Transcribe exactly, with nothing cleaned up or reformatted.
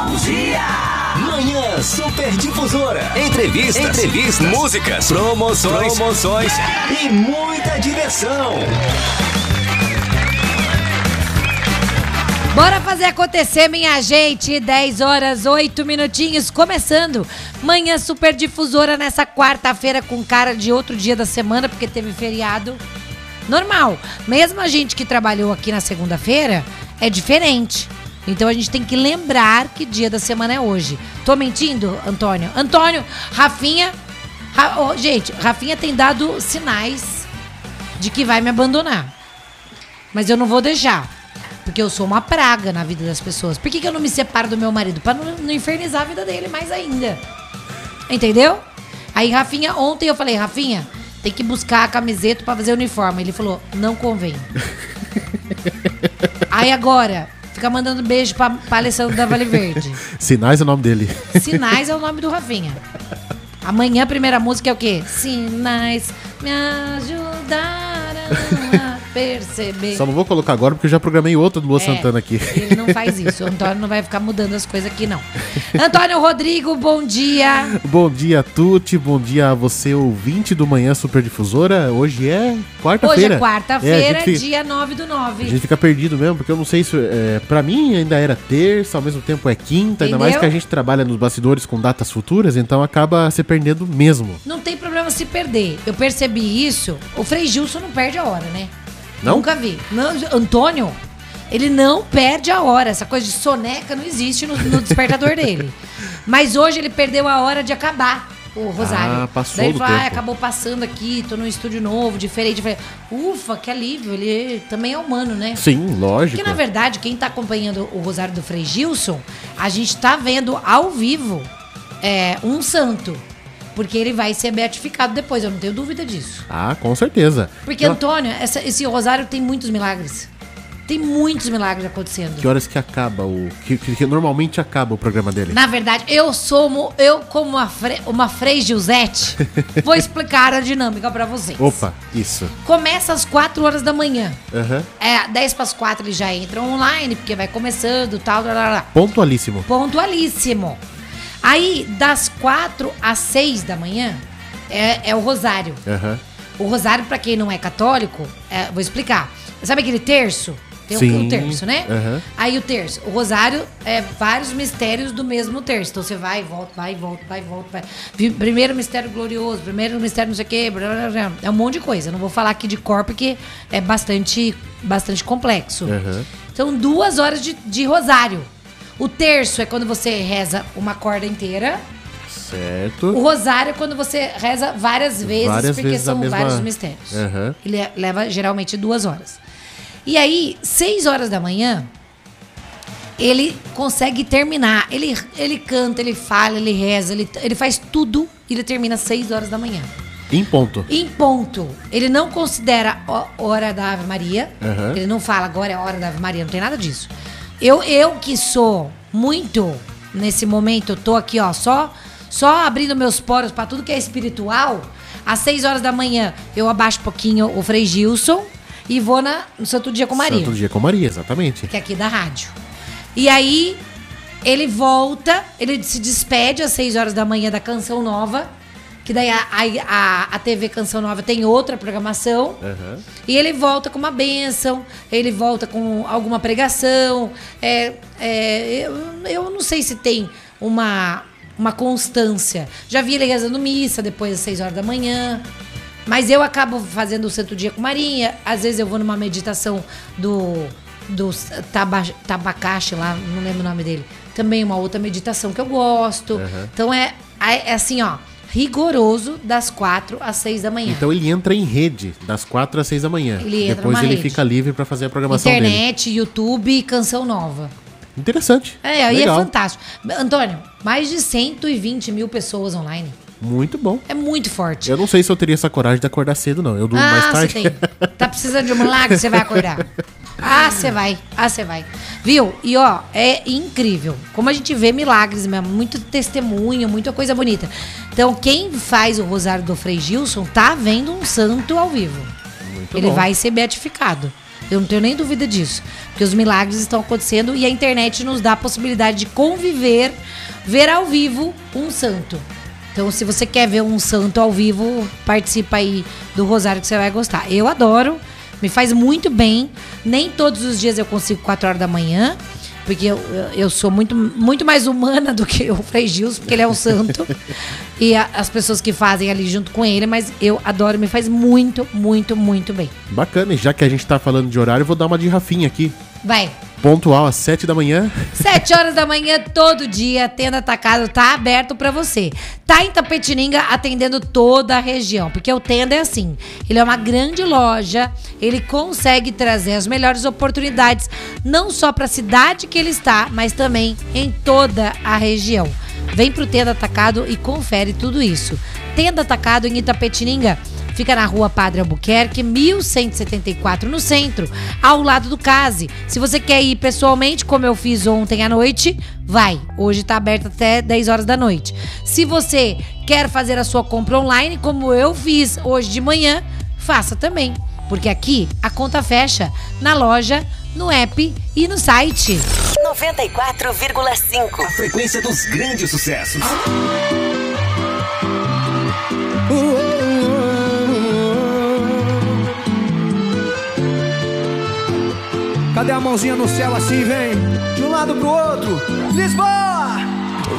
Bom dia! Manhã Super Difusora. Entrevistas, Entrevistas, músicas, promoções, promoções e muita diversão. Bora fazer acontecer, minha gente. dez horas, oito minutinhos, começando. Manhã Super Difusora nessa quarta-feira com cara de outro dia da semana, porque teve feriado. Normal. Mesmo a gente que trabalhou aqui na segunda-feira, é diferente. Então a gente tem que lembrar que dia da semana é hoje. Tô mentindo, Antônio? Antônio, Rafinha... Ra, oh, gente, Rafinha tem dado sinais de que vai me abandonar. Mas eu não vou deixar. Porque eu sou uma praga na vida das pessoas. Por que, que eu não me separo do meu marido? Pra não, não infernizar a vida dele mais ainda. Entendeu? Aí, Rafinha, ontem eu falei, Rafinha, tem que buscar a camiseta pra fazer o uniforme. Ele falou, não convém. Aí agora, fica mandando beijo pra, pra Alessandro da Vale Verde. Sinais é o nome dele. Sinais é o nome do Rafinha. Amanhã a primeira música é o quê? Sinais me ajudaram a perceber. Só não vou colocar agora porque eu já programei outra do Lua é, Santana aqui. Ele não faz isso. O Antônio não vai ficar mudando as coisas aqui, não. Antônio Rodrigo, bom dia. Bom dia, Tuti. Bom dia a você, ouvinte do Manhã Super Difusora. Hoje é quarta-feira. Hoje é quarta-feira, é, fica, dia nove do nove. A gente fica perdido mesmo, porque eu não sei se... É, pra mim ainda era terça, ao mesmo tempo é quinta. Entendeu? Ainda mais que a gente trabalha nos bastidores com datas futuras, então acaba se perdendo mesmo. Não tem problema se perder. Eu percebi isso. O Frei Gilson não perde a hora, né? Não? Nunca vi. Não, Antônio, ele não perde a hora. Essa coisa de soneca não existe no, no despertador dele. Mas hoje ele perdeu a hora de acabar o Rosário. Ah, passou Daí ele do falou, ah, tempo. acabou passando aqui, tô num estúdio novo, diferente, diferente. Ufa, que alívio. Ele também é humano, né? Sim, lógico. Porque, na verdade, quem tá acompanhando o Rosário do Frei Gilson, a gente tá vendo ao vivo é, um santo. Porque ele vai ser beatificado depois, eu não tenho dúvida disso. Ah, com certeza. Porque, então, Antônio, essa, esse rosário tem muitos milagres. Tem muitos milagres acontecendo. Que horas que acaba o... Que, que, que normalmente acaba o programa dele? Na verdade, eu sou... Eu, como uma, fre, uma Frei Gilzete, vou explicar a dinâmica pra vocês. Opa, isso. Começa às quatro horas da manhã. Uhum. É, dez para as quatro eles já entram online, porque vai começando, tal, tal, tal, tal. Pontualíssimo. Pontualíssimo. Aí, das quatro às seis da manhã, é, é o rosário. Uhum. O rosário, pra quem não é católico, é, vou explicar. Sabe aquele terço? Tem Sim. o, o terço, né? Uhum. Aí o terço. O rosário é vários mistérios do mesmo terço. Então você vai e volta, vai e volta, vai e volta. Vai. Primeiro mistério glorioso, primeiro mistério não sei o quê. Blá, blá, blá. É um monte de coisa. Não vou falar aqui de cor porque é bastante, bastante complexo. Uhum. São duas horas de, de rosário. O terço é quando você reza uma corda inteira. Certo. O rosário é quando você reza várias vezes, várias porque vezes são mesma... vários mistérios. Uhum. Ele leva geralmente duas horas. E aí, seis horas da manhã, ele consegue terminar. Ele, ele canta, ele fala, ele reza, ele, ele faz tudo e ele termina às seis horas da manhã. Em ponto. Em ponto. Ele não considera a hora da Ave Maria. Uhum. Ele não fala agora é a hora da Ave Maria, não tem nada disso. Eu, eu que sou muito, nesse momento, eu tô aqui, ó, só, só abrindo meus poros pra tudo que é espiritual. Às seis horas da manhã, eu abaixo um pouquinho o Frei Gilson e vou na, no Santo Dia com Maria. Santo Dia com Maria, exatamente. Que é aqui da rádio. E aí, ele volta, ele se despede às seis horas da manhã da Canção Nova, que daí a, a, a T V Canção Nova tem outra programação. Uhum. E ele volta com uma bênção, ele volta com alguma pregação. É, é, eu, eu não sei se tem uma, uma constância. Já vi ele rezando missa depois das seis horas da manhã. Mas eu acabo fazendo o Santo Dia com Maria. Às vezes eu vou numa meditação do, do taba, Tabacache lá, não lembro o nome dele. Também uma outra meditação que eu gosto. Uhum. Então é, é assim, ó. Rigoroso das quatro às seis da manhã. Então ele entra em rede das quatro às seis da manhã. Ele entra Depois ele rede. fica livre para fazer a programação Internet, dele. YouTube e Canção Nova. Interessante. É, aí é legal. fantástico. Antônio, mais de cento e vinte mil pessoas online. Muito bom. É muito forte. Eu não sei se eu teria essa coragem de acordar cedo, não. Eu durmo ah, mais tarde. você tem. Tá precisando de um milagre, você vai acordar. Ah, você vai. Ah, você vai. Viu? E ó, é incrível. Como a gente vê milagres mesmo. Muito testemunho, muita coisa bonita. Então, quem faz o Rosário do Frei Gilson tá vendo um santo ao vivo. Muito Ele bom. vai ser beatificado. Eu não tenho nem dúvida disso. Porque os milagres estão acontecendo e a internet nos dá a possibilidade de conviver, ver ao vivo um santo. Então, se você quer ver um santo ao vivo, participa aí do Rosário que você vai gostar. Eu adoro, me faz muito bem. Nem todos os dias eu consigo quatro horas da manhã, porque eu, eu sou muito, muito mais humana do que o Frei Gilson, porque ele é um santo. E a, as pessoas que fazem ali junto com ele, mas eu adoro, me faz muito, muito, muito bem. Bacana, e já que a gente tá falando de horário, eu vou dar uma de Rafinha aqui. Vai. Pontual às sete da manhã. Sete horas da manhã, todo dia, Tenda Atacado tá aberto pra você. Tá em Tapetininga, atendendo toda a região. Porque o Tenda é assim, ele é uma grande loja, ele consegue trazer as melhores oportunidades, não só pra cidade que ele está, mas também em toda a região. Vem pro Tenda Atacado e confere tudo isso. Tenda Atacado em Itapetininga. Fica na rua Padre Albuquerque, mil cento e setenta e quatro, no centro, ao lado do Case. Se você quer ir pessoalmente, como eu fiz ontem à noite, vai. Hoje tá aberto até dez horas da noite. Se você quer fazer a sua compra online, como eu fiz hoje de manhã, faça também. Porque aqui a conta fecha na loja, no app e no site. noventa e quatro vírgula cinco. A frequência dos grandes sucessos. Cadê a mãozinha no céu assim, vem? De um lado pro outro. Lisboa!